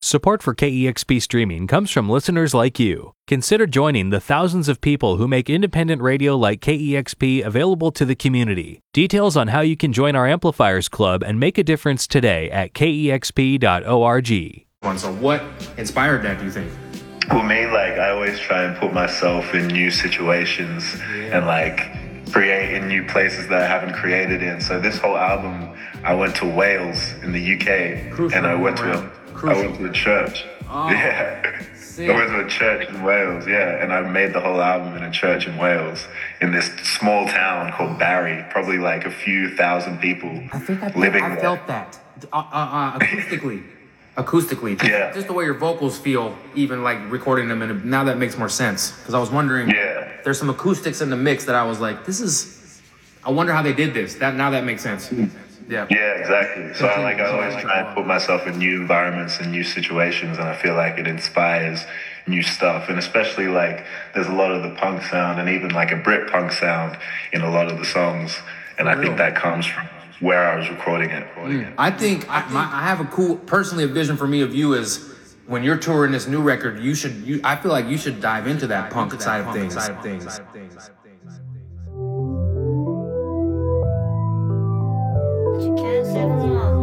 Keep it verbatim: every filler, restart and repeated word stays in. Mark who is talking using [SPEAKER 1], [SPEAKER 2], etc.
[SPEAKER 1] Support for K E X P streaming comes from listeners like you. Consider joining the thousands of people who make independent radio like K E X P available to the community. Details on how you can join our Amplifiers Club and make a difference today at K E X P dot org.
[SPEAKER 2] So what inspired that, do you think?
[SPEAKER 3] For me, like, I always try and put myself in new situations yeah. and, like, create in new places that I haven't created in. So this whole album, I went to Wales in the U K, Crucial and I went to a, I went to a church. Oh, yeah, sick. I went to a church in Wales, yeah, and I made the whole album in a church in Wales, in this small town called Barry, probably like a few thousand people
[SPEAKER 2] I think I,
[SPEAKER 3] living
[SPEAKER 2] I
[SPEAKER 3] there.
[SPEAKER 2] felt that, uh, uh, uh, acoustically. Acoustically, just,
[SPEAKER 3] yeah.
[SPEAKER 2] just the way your vocals feel, even like recording them, and now that makes more sense. Because I was wondering,
[SPEAKER 3] yeah.
[SPEAKER 2] there's some acoustics in the mix that I was like, this is, I wonder how they did this. That now that makes sense. Yeah.
[SPEAKER 3] Yeah, exactly. So I like I always try and put myself in new environments and new situations, and I feel like it inspires new stuff. And especially like there's a lot of the punk sound and even like a Brit punk sound in a lot of the songs, and I think that comes from where I was recording it. Recording
[SPEAKER 2] mm.
[SPEAKER 3] it.
[SPEAKER 2] I think I, my, I have a cool, personally, a vision for me of you is when you're touring this new record, you should. You, I feel like you should dive into that punk into side, that of punk side of things. Side of things.
[SPEAKER 4] You can't say wrong.